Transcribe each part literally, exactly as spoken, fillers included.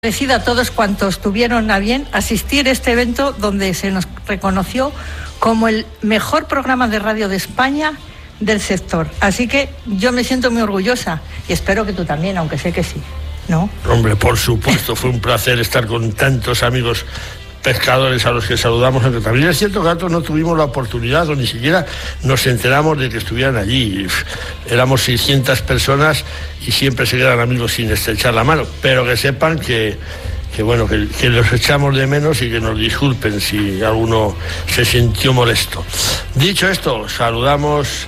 Agradecida a todos cuantos tuvieron a bien asistir a este evento donde se nos reconoció como el mejor programa de radio de España del sector. Así que yo me siento muy orgullosa y espero que tú también, aunque sé que sí, ¿no? Hombre, por supuesto, fue un placer estar con tantos amigos pescadores a los que saludamos, aunque también es cierto que nosotros no tuvimos la oportunidad o ni siquiera nos enteramos de que estuvieran allí. Éramos seiscientas personas y siempre se quedan amigos sin estrechar la mano, pero que sepan que, que bueno, que, que los echamos de menos y que nos disculpen si alguno se sintió molesto. Dicho esto, saludamos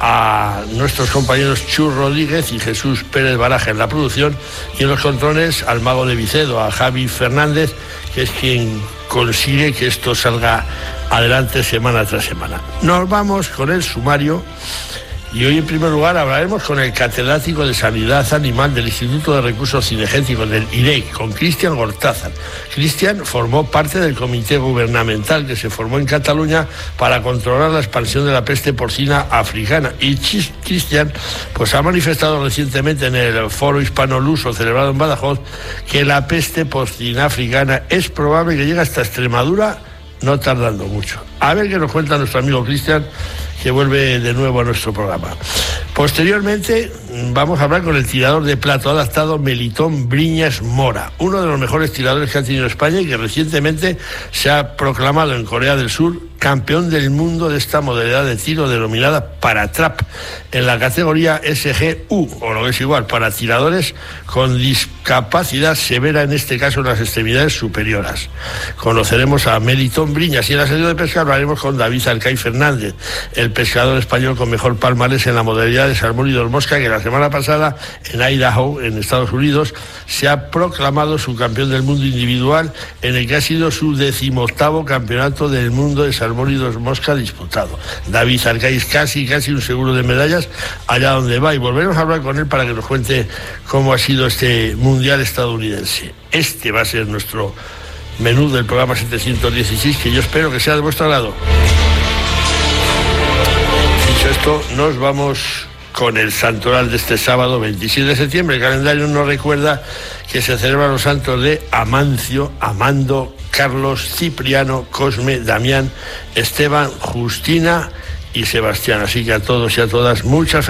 a nuestros compañeros Chus Rodríguez y Jesús Pérez Baraja en la producción y en los controles al mago de Vicedo, a Javi Fernández, que es quien consigue que esto salga adelante semana tras semana. Nos vamos con el sumario y hoy en primer lugar hablaremos con el catedrático de Sanidad Animal del Instituto de Recursos Cinegéticos del I R E C, con Cristian Gortázar. Cristian formó parte del comité gubernamental que se formó en Cataluña para controlar la expansión de la peste porcina africana y Cristian pues ha manifestado recientemente en el Foro Hispano-Luso celebrado en Badajoz que la peste porcina africana es probable que llegue hasta Extremadura no tardando mucho. A ver qué nos cuenta nuestro amigo Cristian, que vuelve de nuevo a nuestro programa. Posteriormente vamos a hablar con el tirador de plato adaptado Melitón Briñas Mora, uno de los mejores tiradores que ha tenido España y que recientemente se ha proclamado en Corea del Sur campeón del mundo de esta modalidad de tiro denominada para trap en la categoría S G U, o lo que es igual, para tiradores con discapacidad severa, en este caso en las extremidades superiores. Conoceremos a Melitón Briñas y en la sección de pesca hablaremos con David Alcay Fernández, el pescador español con mejor palmarés en la modalidad de salmón y mosca, que la semana pasada en Idaho, en Estados Unidos, se ha proclamado su campeón del mundo individual en el que ha sido su decimoctavo campeonato del mundo de salmón y mosca disputado. David Alcay es casi, casi un seguro de medallas allá donde va y volveremos a hablar con él para que nos cuente cómo ha sido este mundial estadounidense. Este va a ser nuestro menú del programa setecientos dieciséis, que yo espero que sea de vuestro agrado. Dicho esto, nos vamos con el santoral de este sábado veintisiete de septiembre. El calendario nos recuerda que se celebran los santos de Amancio, Amando, Carlos, Cipriano, Cosme, Damián, Esteban, Justina y Sebastián. Así que a todos y a todas, muchas